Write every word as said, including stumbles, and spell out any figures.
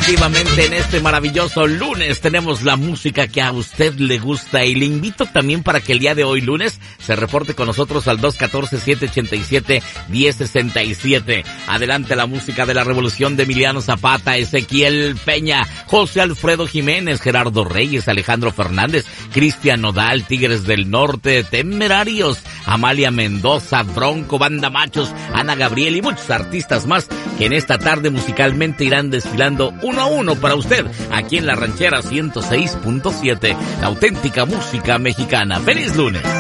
Efectivamente, en este maravilloso lunes tenemos la música que a usted le gusta y le invito también para que el día de hoy lunes se reporte con nosotros al dos uno cuatro, siete ocho siete, uno cero seis siete. Adelante la música de la revolución de Emiliano Zapata, Ezequiel Peña, José Alfredo Jiménez, Gerardo Reyes, Alejandro Fernández, Cristian Nodal, Tigres del Norte, Temerarios, Amalia Mendoza, Bronco, Banda Machos, Ana Gabriel y muchos artistas más que en esta tarde musicalmente irán desfilando uno a uno para usted aquí en La Ranchera ciento seis punto siete, la auténtica música mexicana. ¡Feliz lunes!